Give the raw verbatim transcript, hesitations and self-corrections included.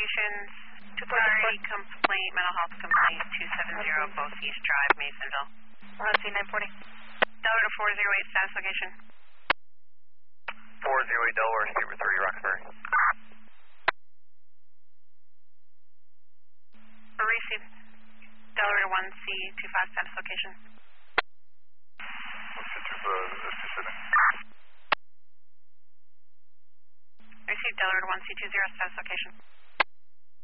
locations. Sorry, complaint, mental health complaint, two seven zero Both East Drive, Masonville. R C nine forty. Delaware to four zero eight, status location. four zero eight Delaware, Saber three, Roxbury. Received. Delaware to one C two five, status location. Received. Delaware to one C two zero, status location.